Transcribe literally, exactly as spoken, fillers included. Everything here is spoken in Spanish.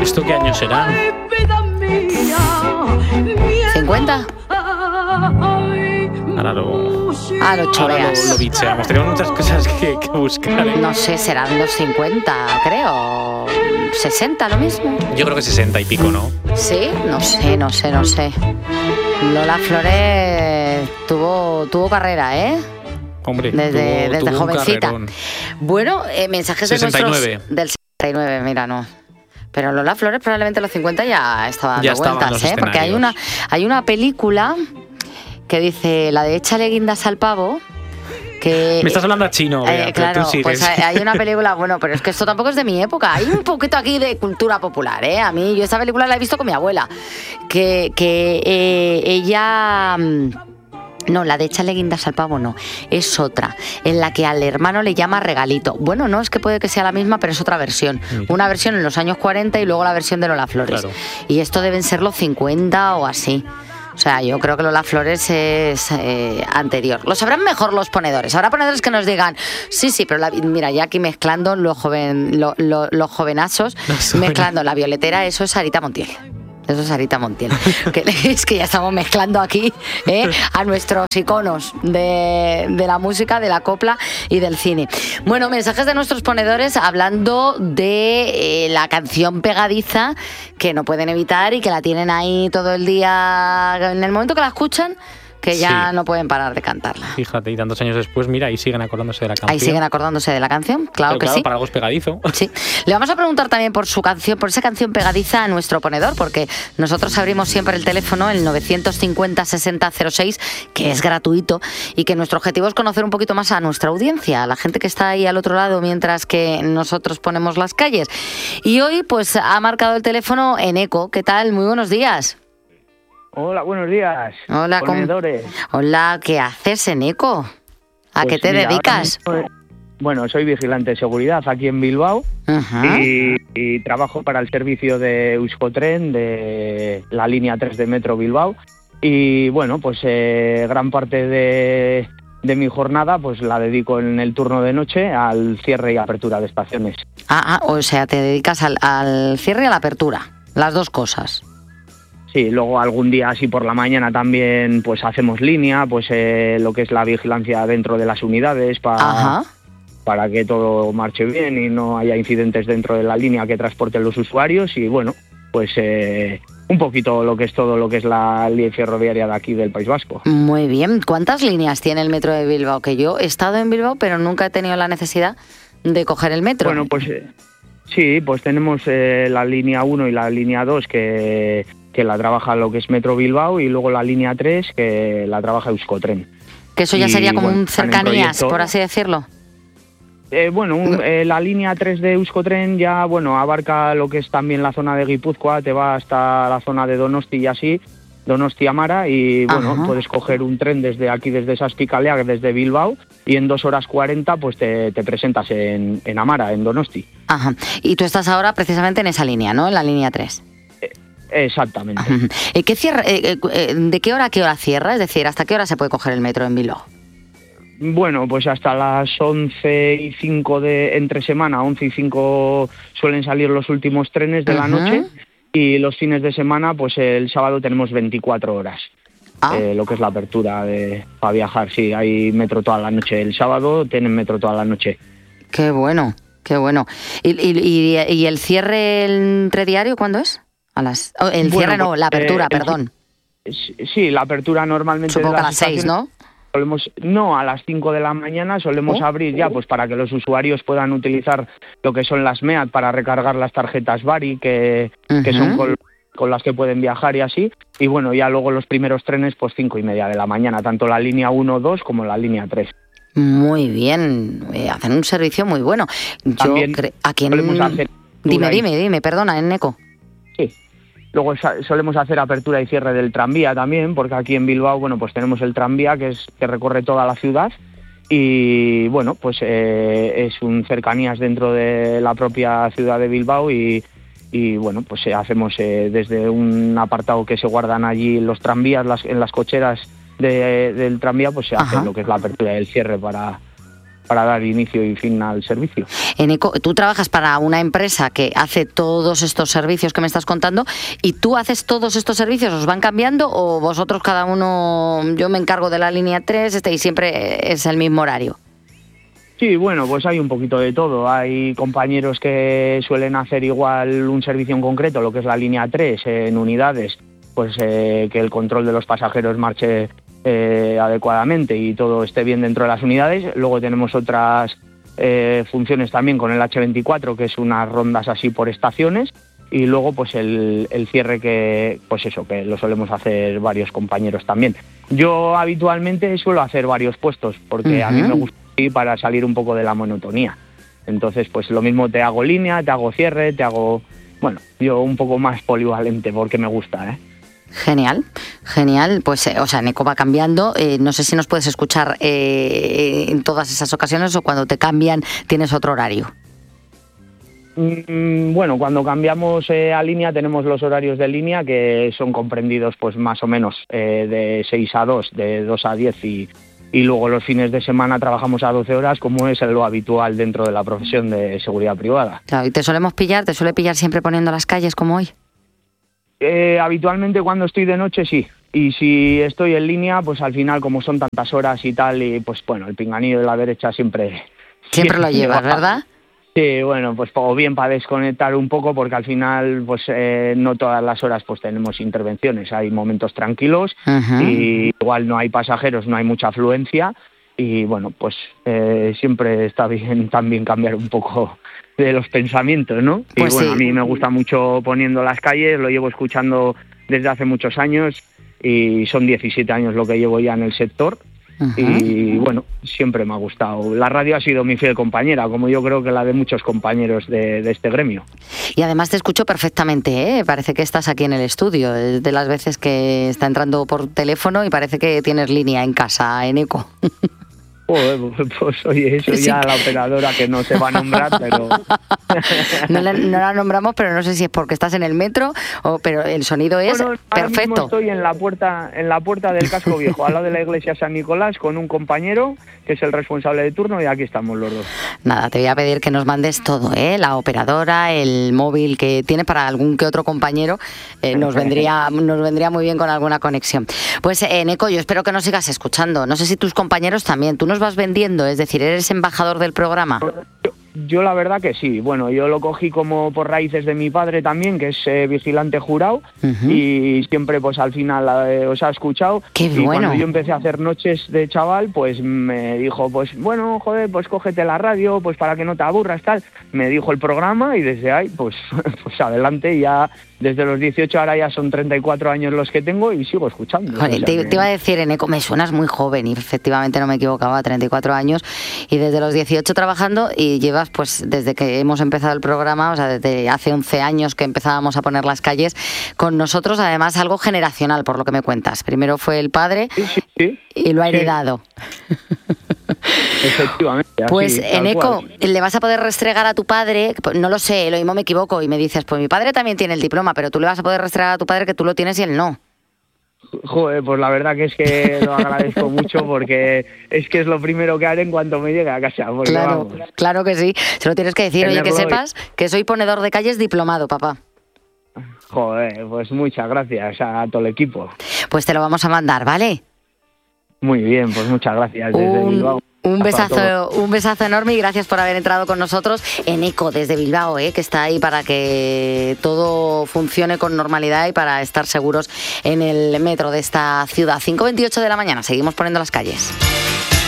¿Esto qué año será? ¿cincuenta? Ahora lo, Ah, lo ahora choreas. lo, lo bicheamos. Tenemos muchas cosas que, que buscar. ¿eh? No sé, serán los cincuenta, creo. ¿sesenta lo mismo? Yo creo que sesenta y pico, ¿no? Sí, no sé, no sé, no sé. Lola Flores tuvo, tuvo carrera, ¿eh? Hombre, Desde, tuvo, desde tuvo un jovencita. carrerón. Bueno, eh, mensajes de sesenta y nueve. nuestros... Del sesenta y nueve, mira, no. Pero Lola Flores probablemente a los cincuenta ya estaba dando Ya estaba en vueltas, los ¿eh? Porque hay una, hay una película que dice, la de Échale guindas al pavo, que... Me estás hablando a chino, Bea, eh, pero claro, tú sigues. pues hay, hay una película, bueno, pero es que esto tampoco es de mi época, hay un poquito aquí de cultura popular, ¿eh? A mí, yo esa película la he visto con mi abuela, que, que eh, ella... No, la de Échale guindas al pavo no, es otra, en la que al hermano le llama regalito. Bueno, no, es que puede que sea la misma, pero es otra versión. Mira. Una versión en los años cuarenta y luego la versión de Lola Flores. Claro. Y esto deben ser los cincuenta o así. O sea, yo creo que Lola Flores es eh, anterior. Lo sabrán mejor los ponedores. Habrá ponedores que nos digan, sí, sí, pero la, mira, ya aquí mezclando los, joven, lo, lo, los jovenazos, Los mezclando la violetera, eso es Sarita Montiel. Eso es Sarita Montiel. Que, es que ya estamos mezclando aquí ¿eh? a nuestros iconos de, de la música, de la copla y del cine. Bueno, mensajes de nuestros ponedores hablando de eh, la canción pegadiza que no pueden evitar y que la tienen ahí todo el día. En el momento que la escuchan, que ya Sí. no pueden parar de cantarla. Fíjate, y tantos años después, mira, ahí siguen acordándose de la canción. Ahí siguen acordándose de la canción, claro Pero que claro, sí. para algo es pegadizo. Sí. Le vamos a preguntar también por su canción, por esa canción pegadiza a nuestro ponedor, porque nosotros abrimos siempre el teléfono, el novecientos cincuenta sesenta cero seis, que es gratuito, y que nuestro objetivo es conocer un poquito más a nuestra audiencia, a la gente que está ahí al otro lado mientras que nosotros ponemos las calles. Y hoy, pues, ha marcado el teléfono Eneco. ¿Qué tal? Muy buenos días. Hola, buenos días. Hola, ¿cómo- ponedores. Hola, ¿qué haces, Eneco? ¿A Pues qué te mira, dedicas? ahora mismo, bueno, soy vigilante de seguridad aquí en Bilbao Ajá. y, y trabajo para el servicio de Euskotren de la línea tres de Metro Bilbao. Y bueno, pues eh, gran parte de, de mi jornada pues la dedico en el turno de noche al cierre y apertura de estaciones. Ah, ah, o sea, te dedicas al, al cierre y a la apertura, las dos cosas. Sí, luego algún día así por la mañana también pues hacemos línea, pues eh, lo que es la vigilancia dentro de las unidades para... Ajá. para que todo marche bien y no haya incidentes dentro de la línea que transporten los usuarios y bueno, pues eh, un poquito lo que es todo lo que es la línea ferroviaria de aquí del País Vasco. Muy bien. ¿Cuántas líneas tiene el metro de Bilbao? Que yo he estado en Bilbao, pero nunca he tenido la necesidad de coger el metro. Bueno, pues eh, sí, pues tenemos eh, la línea uno y la línea dos que, que la trabaja lo que es Metro Bilbao y luego la línea tres que la trabaja Euskotren. que eso ya y, sería como bueno, un están en cercanías, proyecto. por así decirlo. Eh, bueno, un- eh, la línea tres de Euskotren ya, bueno, abarca lo que es también la zona de Guipúzcoa, te va hasta la zona de Donosti y así, Donosti Amara, y bueno, Ajá. puedes coger un tren desde aquí, desde Saspicalea, desde Bilbao, y en dos horas cuarenta pues te, te presentas en, en Amara, en Donosti. Ajá. Y tú estás ahora precisamente en esa línea, ¿no? En la línea tres. Exactamente. Ajá. ¿Y qué cierra, eh, eh, ¿De qué hora a qué hora cierra? Es decir, ¿hasta qué hora se puede coger el metro en Bilbao? Bueno, pues hasta las once y cinco de entre semana, once y cinco suelen salir los últimos trenes de la Ajá. noche y los fines de semana, pues el sábado tenemos veinticuatro horas. Ah. Eh, lo que es la apertura de, para viajar, sí, hay metro toda la noche. El sábado tienen metro toda la noche. Qué bueno, qué bueno. ¿Y, y, y, y el cierre entre diario cuándo es? A las oh, el Bueno, cierre no, pues, la apertura, eh, el- perdón. Sí, sí, la apertura normalmente Supongo de que a las las seis, estaciones ¿no? solemos, no, a las cinco de la mañana solemos Oh. abrir ya pues para que los usuarios puedan utilizar lo que son las MEAT para recargar las tarjetas Bari que, que Ujú. son con, con las que pueden viajar y así. Y bueno, ya luego los primeros trenes pues cinco y media de la mañana, tanto la línea uno, dos como la línea tres. Muy bien, eh, hacen un servicio muy bueno. Yo También cre- aquí en... solemos hacer Dime, apertura y- dime, dime, perdona, en Neco. Sí. Luego sa- solemos hacer apertura y cierre del tranvía también, porque aquí en Bilbao, bueno, pues tenemos el tranvía que es que recorre toda la ciudad y bueno, pues eh, es un cercanías dentro de la propia ciudad de Bilbao y, y bueno, pues eh, hacemos eh, desde un apartado que se guardan allí los tranvías, las, en las cocheras de- del tranvía, pues se hace Ajá. lo que es la apertura y el cierre para para dar inicio y fin al servicio. Eneco, tú trabajas para una empresa que hace todos estos servicios que me estás contando, y tú haces todos estos servicios, ¿os van cambiando o vosotros cada uno, yo me encargo de la línea tres este, y siempre es el mismo horario? Sí, bueno, pues hay un poquito de todo. Hay compañeros que suelen hacer igual un servicio en concreto, lo que es la línea tres, eh, en unidades, pues eh, que el control de los pasajeros marche eh, adecuadamente y todo esté bien dentro de las unidades. Luego tenemos otras eh, funciones también con el hache veinticuatro, que es unas rondas así por estaciones, y luego pues el, el cierre que, pues eso, que lo solemos hacer varios compañeros también. Yo habitualmente suelo hacer varios puestos, porque uh-huh. a mí me gusta para salir un poco de la monotonía. Entonces, pues lo mismo te hago línea, te hago cierre, te hago... Bueno, yo un poco más polivalente porque me gusta, ¿eh? Genial, genial. Pues, eh, o sea, Eneco va cambiando. Eh, no sé si nos puedes escuchar eh, en todas esas ocasiones o cuando te cambian tienes otro horario. Mm, bueno, cuando cambiamos eh, a línea tenemos los horarios de línea que son comprendidos pues más o menos eh, de seis a dos, de dos a diez y... Y luego los fines de semana trabajamos a doce horas, como es lo habitual dentro de la profesión de seguridad privada. Claro, ¿y te solemos pillar? ¿Te suele pillar siempre poniendo las calles como hoy? Eh, habitualmente cuando estoy de noche sí. Y si estoy en línea, pues al final como son tantas horas y tal, y pues bueno, el pinganillo de la derecha siempre... Siempre, siempre lo llevas, va. ¿Verdad? Sí, bueno, pues o bien para desconectar un poco, porque al final pues eh, no todas las horas pues tenemos intervenciones, hay momentos tranquilos uh-huh. y igual no hay pasajeros, no hay mucha afluencia y bueno, pues eh, siempre está bien también cambiar un poco de los pensamientos, ¿no? Pues y bueno, sí. A mí me gusta mucho poniendo las calles, lo llevo escuchando desde hace muchos años y son diecisiete años lo que llevo ya en el sector. Uh-huh. Y bueno, siempre me ha gustado. La radio ha sido mi fiel compañera, como yo creo que la de muchos compañeros de, de este gremio. Y además te escucho perfectamente, ¿eh? Parece que estás aquí en el estudio, es de las veces que está entrando por teléfono y parece que tienes línea en casa, Eneco. Pues, pues oye, eso sí. Ya la operadora que no se va a nombrar, pero... no, la, no la nombramos, pero no sé si es porque estás en el metro, o pero el sonido es bueno, perfecto. Ahora mismo estoy en la puerta, en la puerta del casco viejo, al lado de la iglesia San Nicolás, con un compañero que es el responsable de turno y aquí estamos los dos. Nada, te voy a pedir que nos mandes todo, ¿eh? La operadora, el móvil que tienes para algún que otro compañero, eh, nos vendría, nos vendría muy bien con alguna conexión. Pues eh, Eneco, yo espero que nos sigas escuchando. No sé si tus compañeros también. ¿Tú nos vas vendiendo? Es decir, ¿eres embajador del programa? Yo, yo la verdad que sí. Bueno, yo lo cogí como por raíces de mi padre también, que es eh, vigilante jurado, uh-huh. y siempre pues al final eh, os ha escuchado. ¡Qué y bueno! Cuando yo empecé a hacer noches de chaval, pues me dijo, pues bueno, joder, pues cógete la radio, pues para que no te aburras, tal. Me dijo el programa y desde ahí, pues, pues adelante, ya desde los dieciocho, ahora ya son treinta y cuatro años los que tengo y sigo escuchando. Joder, o sea, te, que... te iba a decir, Eneco, me suenas muy joven y efectivamente no me equivocaba, treinta y cuatro años y desde los dieciocho trabajando y llevas pues desde que hemos empezado el programa, o sea, desde hace once años que empezábamos a poner las calles con nosotros, además algo generacional por lo que me cuentas. Primero fue el padre sí, sí, sí. y lo ha heredado. Sí. Efectivamente. Pues así, Eneco, cual. le vas a poder restregar a tu padre, no lo sé, lo mismo me equivoco y me dices, pues mi padre también tiene el diploma, pero tú le vas a poder restregar a tu padre que tú lo tienes y él no. Joder, pues la verdad que es que lo agradezco mucho porque es que es lo primero que haré en cuanto me llegue a casa. Claro, vamos. Claro que sí, se lo tienes que decir, oye, que sepas que soy ponedor de calles diplomado, papá. Joder, pues muchas gracias a todo el equipo. Pues te lo vamos a mandar, ¿vale? Muy bien, pues muchas gracias desde un, Bilbao. Un besazo, un besazo enorme y gracias por haber entrado con nosotros. Eneco desde Bilbao, ¿eh? Que está ahí para que todo funcione con normalidad y para estar seguros en el metro de esta ciudad. cinco veintiocho de la mañana, seguimos poniendo las calles.